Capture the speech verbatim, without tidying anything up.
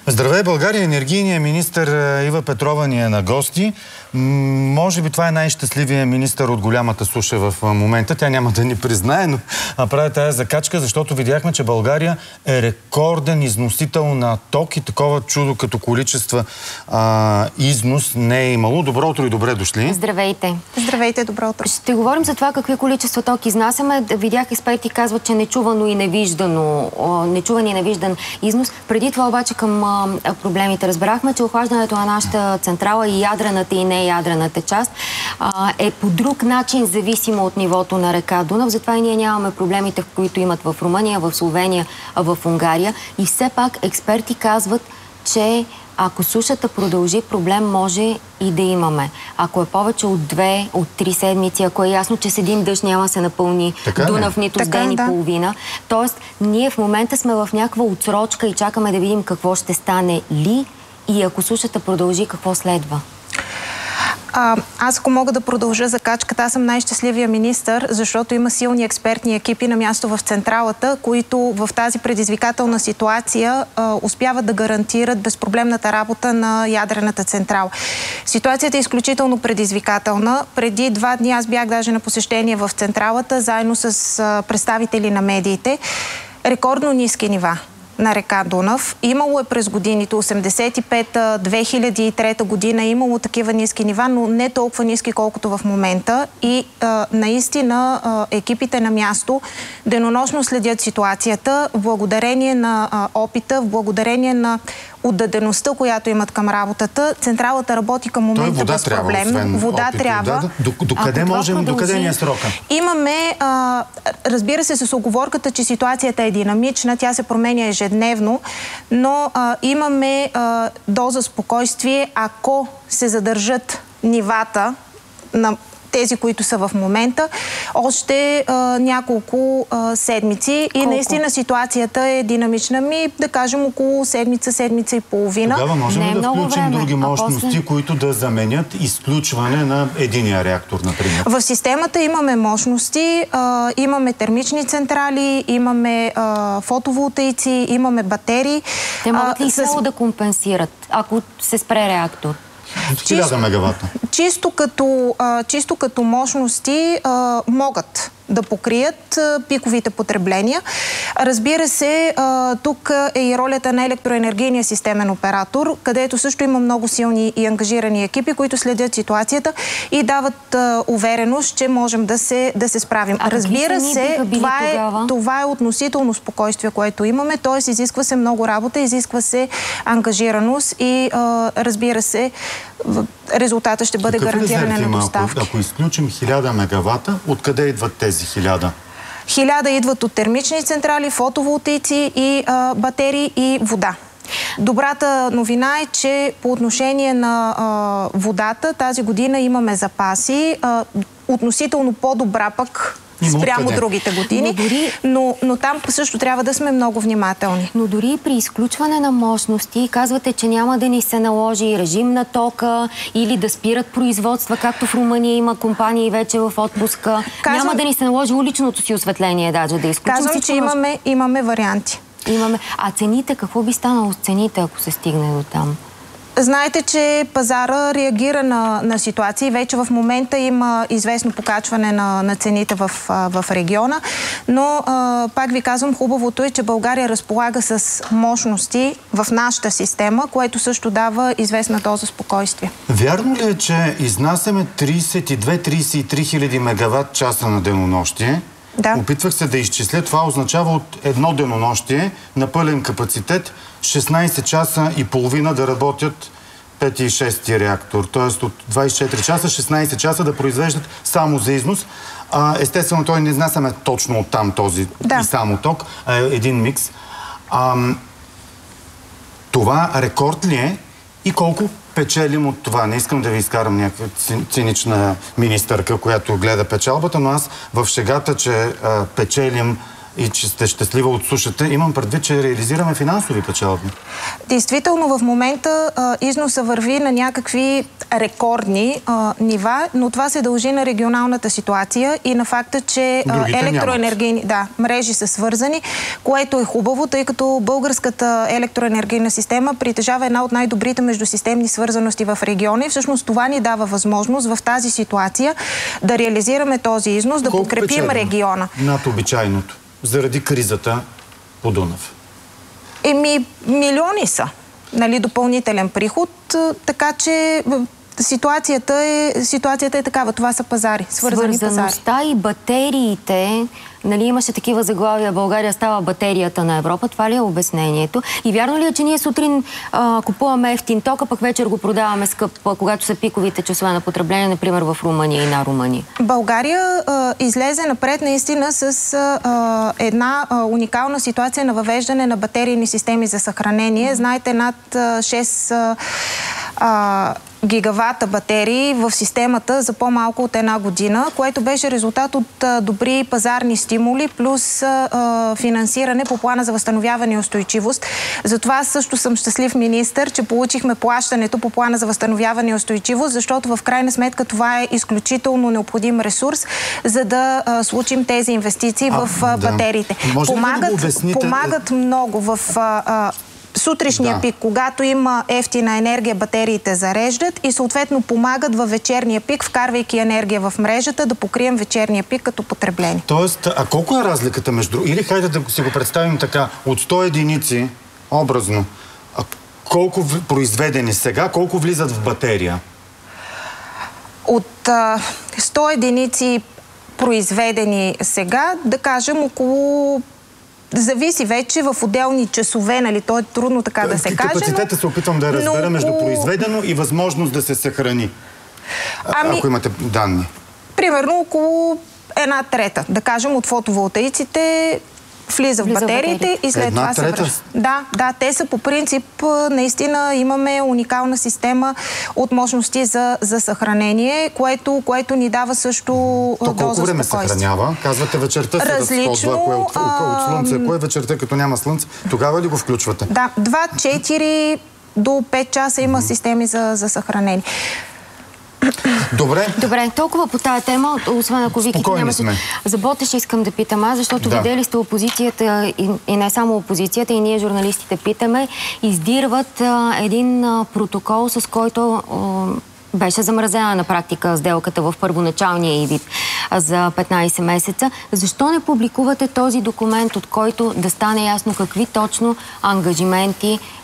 Здравей, България! Енергийният министър Ива Петрова ни е на гости. Може би това е най-щастливият министър от голямата суша в момента. Тя няма да ни признае, но прави тази закачка, защото видяхме, че България е рекорден износител на ток и такова чудо като количества а, износ не е имало. Добро утро и добре дошли. Здравейте. Здравейте, добро утро. Ще говорим за това какви количества ток изнасяме. Видях, експерти казват, че нечувано и невиждано, нечуван и невиждан износ. Преди това обаче към а, проблемите разбрахме, че охлаждането на нашата централа и ядрената и не ядрената част а, е по друг начин зависимо от нивото на река Дунав. Затова и ние нямаме проблемите, които имат в Румъния, в Словения, в Унгария. И все пак експерти казват, че ако сушата продължи, проблем може и да имаме. Ако е повече от две, от три седмици, ако е ясно, че с един дъжд няма да се напълни така Дунав нито с ден и да. половина. Тоест, ние в момента сме в някаква отсрочка и чакаме да видим какво ще стане ли и ако сушата продължи, какво следва. А, аз ако мога да продължа закачката, аз съм най-щастливия министър, защото има силни експертни екипи на място в централата, които в тази предизвикателна ситуация а, успяват да гарантират безпроблемната работа на ядрената централа. Ситуацията е изключително предизвикателна. Преди два дни аз бях даже на посещение в централата, заедно с а, представители на медиите. Рекордно ниски нива на река Дунав. Имало е през годините осемдесет и пета, две хиляди и трета година, имало такива ниски нива, но не толкова ниски, колкото в момента. И а, наистина а, екипите на място денонощно следят ситуацията, благодарение на а, опита, благодарение на отдадеността, която имат към работата. Централата работи към момента без проблем. Вода трябва. Докъде можем, докъде ни е срока? Имаме, а, разбира се, с уговорката, че ситуацията е динамична, тя се променя ежедневно, но а, имаме а, доза спокойствие, ако се задържат нивата на тези, които са в момента, още а, няколко а, седмици. И Колко? наистина ситуацията е динамична. Ми, да кажем, около седмица, седмица и половина. Тогава можем Не, ли да включим време. други мощности, после... които да заменят изключване на единия реактор, например? В системата имаме мощности, а, имаме термични централи, имаме а, фотоволтаици, имаме батерии. Те могат ли с... само да компенсират, ако се спре реактор? хиляда мегавата. Чисто като, а, чисто като мощности а, могат да покрият а, пиковите потребления. Разбира се, а, тук е и ролята на електроенергийния системен оператор, където също има много силни и ангажирани екипи, които следят ситуацията и дават а, увереност, че можем да се, да се справим. А Разбира се, това е, това е относително спокойствие, което имаме, т.е. изисква се много работа, изисква се ангажираност и а, разбира се, резултата ще бъде гарантиране на доставки. Ако, ако изключим хиляда мегавата, откъде идват тези хиляда? Хиляда идват от термични централи, фотоволтаици и а, батерии и вода. Добрата новина е, че по отношение на а, водата тази година имаме запаси. А, относително по-добра пък спрямо другите години, но, дори... но, но там също трябва да сме много внимателни. Но дори при изключване на мощности, казвате, че няма да ни се наложи режим на тока или да спират производства, както в Румъния има компании вече в отпуска. Казвам... Няма да ни се наложи уличното си осветление, даже да изключим. Казвам, че имаме, имаме варианти. Имаме. А цените, какво би станало с цените, ако се стигне до там? Знаете, че пазара реагира на, на ситуации. Вече в момента има известно покачване на, на цените в, в региона, но а, пак ви казвам, хубавото е, че България разполага с мощности в нашата система, което също дава известна доза спокойствие. Вярно ли е, че изнасяме трийсет и две до трийсет и три хиляди мегаватт часа на денонощие? Да. Опитвах се да изчисля. Това означава от едно денонощие на пълен капацитет шестнайсет часа и половина да работят пети и шести реактор. Тоест от двайсет и четири часа, шестнайсет часа да произвеждат само за износ. А, естествено, той не изнасяме точно от там този да. и само ток, а един микс. А, това рекорд ли е и колко печелим от това? Не искам да ви изкарам някаква цинична министърка, която гледа печалбата, но аз в шегата, че а, печелим и че сте щастлива от сушата, имам предвид, че реализираме финансови печалби. Действително в момента а, износа върви на някакви рекордни а, нива, но това се дължи на регионалната ситуация и на факта, че а, електроенергийни да, мрежи са свързани, което е хубаво, тъй като българската електроенергийна система притежава една от най-добрите междусистемни свързаности в региона и всъщност това ни дава възможност в тази ситуация да реализираме този износ, да Колко подкрепим печелим региона. Над обичайното, заради кризата по Дунав? Еми, милиони са, нали, допълнителен приход, така че ситуацията е, ситуацията е такава. Това са пазари, свързани Свързаността пазари. и батериите, нали, имаше такива заглавия, България става батерията на Европа, това ли е обяснението? И вярно ли е, че ние сутрин а, купуваме ефтин ток, а пък вечер го продаваме скъп, когато са пиковите часове на потребление, например в Румъния и на Румъния? България а, излезе напред наистина с а, една а, уникална ситуация на въвеждане на батерийни системи за съхранение. Знаете, над шест а, а, гигавата батерии в системата за по-малко от една година, което беше резултат от а, добри пазарни стимули, плюс а, финансиране по плана за възстановяване и устойчивост. Затова аз също съм щастлив министър, че получихме плащането по плана за възстановяване и устойчивост, защото в крайна сметка това е изключително необходим ресурс, за да а, случим тези инвестиции а, в а, да. батериите. Помагат, да помагат много в а, а, сутрешния да. пик, когато има ефтина енергия, батериите зареждат и съответно помагат във вечерния пик, вкарвайки енергия в мрежата, да покрием вечерния пик като потребление. Тоест, а колко е разликата между... Или хайде да си го представим така, от сто единици, образно, а колко произведени сега, колко влизат в батерия? От а, сто единици произведени сега, да кажем около... Зависи вече в отделни часове, нали, то е трудно така да се каже. Капацитета се опитвам да разбера но... между произведено и възможност да се съхрани. Ами, ако имате данни. Примерно около една трета, да кажем, от фотоволтаиците влиза в батериите и след една това се трета? връща. Да, да, те са по принцип, наистина имаме уникална система от мощности за, за съхранение, което, което ни дава също То доза колко време спокойствие. съхранява? Казвате вечерта се разходва, кое е от, от слънце, кое е вечерта, като няма слънце, тогава ли го включвате? Да, два-четири до пет часа има mm-hmm. системи за, за съхранение. Добре. Добре, толкова по тая тема, освен ако Вики нямаше... сме. За Ботеш искам да питам аз, защото да. видели сте опозицията и, и не само опозицията, и ние журналистите питаме, издирват а, един а, протокол, с който а, беше замразена на практика сделката в първоначалния и вид за петнайсет месеца. Защо не публикувате този документ, от който да стане ясно какви точно ангажименти